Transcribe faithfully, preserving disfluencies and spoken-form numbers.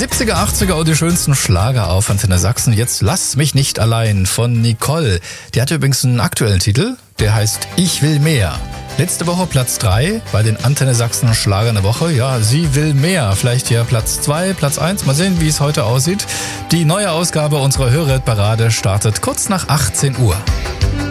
siebziger, achtziger und die schönsten Schlager auf Antenne Sachsen. Jetzt Lass mich nicht allein von Nicole. Die hat übrigens einen aktuellen Titel, der heißt Ich will mehr. Letzte Woche Platz drei bei den Antenne Sachsen Schlagern der Woche. Ja, sie will mehr. Vielleicht ja Platz zwei, Platz eins. Mal sehen, wie es heute aussieht. Die neue Ausgabe unserer Hörerparade startet kurz nach achtzehn Uhr.